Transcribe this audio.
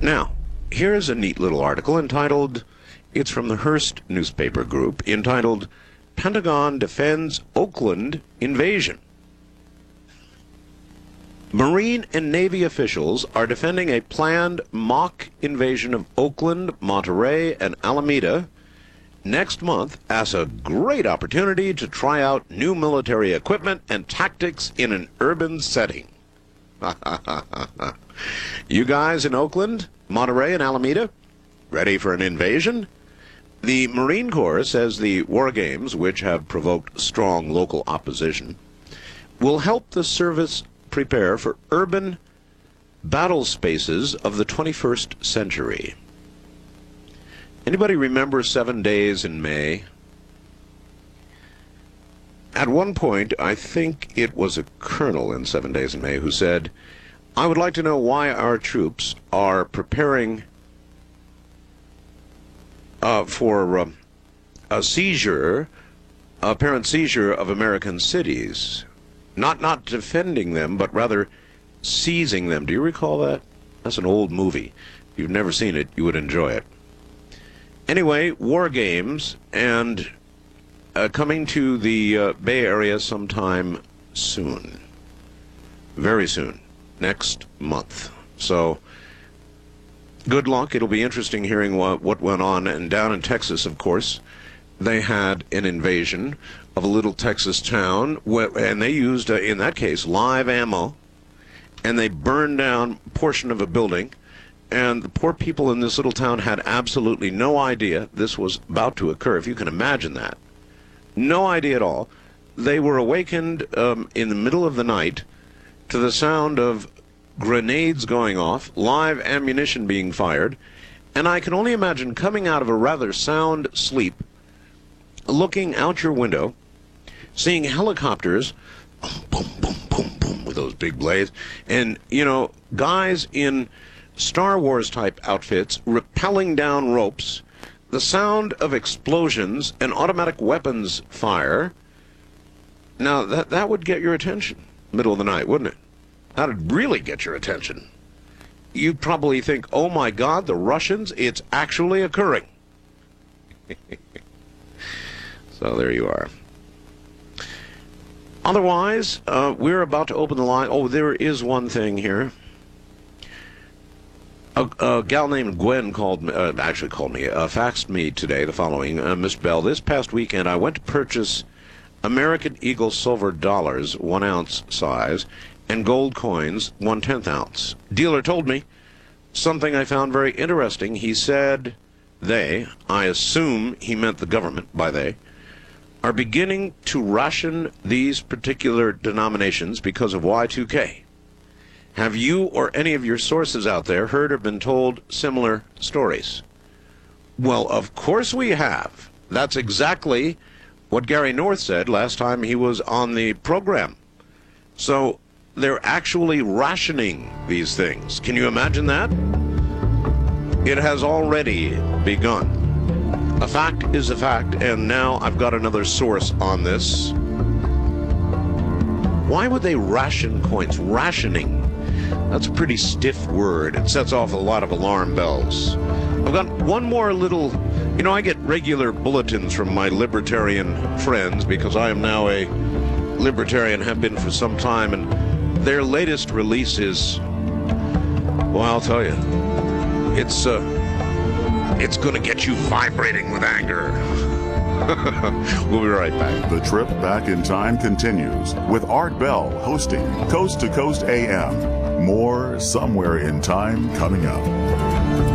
Now, here's a neat little article entitled, it's from the Hearst newspaper group, entitled, Pentagon Defends Oakland Invasion. Marine and Navy officials are defending a planned mock invasion of Oakland, Monterey, and Alameda next month as a great opportunity to try out new military equipment and tactics in an urban setting. You guys in Oakland, Monterey, and Alameda, ready for an invasion? The Marine Corps says the war games, which have provoked strong local opposition, will help the service prepare for urban battle spaces of the 21st century. Anybody remember 7 Days in May? At one point, I think it was a colonel in 7 Days in May who said, I would like to know why our troops are preparing for a seizure, apparent seizure of American cities. Not defending them, but rather seizing them. Do you recall that? That's an old movie. If you've never seen it, you would enjoy it. Anyway, war games, and coming to the Bay Area sometime soon. Very soon. Next month. So, good luck. It'll be interesting hearing what went on. And down in Texas, of course, they had an invasion of a little Texas town, and they used, in that case, live ammo, and they burned down a portion of a building, and the poor people in this little town had absolutely no idea this was about to occur, if you can imagine that. No idea at all. They were awakened in the middle of the night to the sound of grenades going off, live ammunition being fired, and I can only imagine coming out of a rather sound sleep, looking out your window, seeing helicopters, boom, boom, boom, boom, with those big blades, and, you know, guys in Star Wars type outfits rappelling down ropes, the sound of explosions and automatic weapons fire. Now, that would get your attention, middle of the night, wouldn't it? That would really get your attention. You'd probably think, oh my God, the Russians, it's actually occurring. So there you are. Otherwise, we're about to open the line. Oh, there is one thing here. A gal named Gwen faxed me today the following. Miss Bell, this past weekend I went to purchase American Eagle silver dollars, 1 ounce size, and gold coins, 1/10 ounce. Dealer told me something I found very interesting. He said I assume he meant the government by they, are beginning to ration these particular denominations because of Y2K. Have you or any of your sources out there heard or been told similar stories? Well, of course we have. That's exactly what Gary North said last time he was on the program. So they're actually rationing these things. Can you imagine that? It has already begun. A fact is a fact, and now I've got another source on this. Why would they ration coins? Rationing. That's a pretty stiff word. It sets off a lot of alarm bells. I've got one more little... You know, I get regular bulletins from my libertarian friends because I am now a libertarian, have been for some time, and their latest release is... Well, I'll tell you. It's going to get you vibrating with anger. We'll be right back. The trip back in time continues with Art Bell hosting Coast to Coast AM. More Somewhere in Time coming up.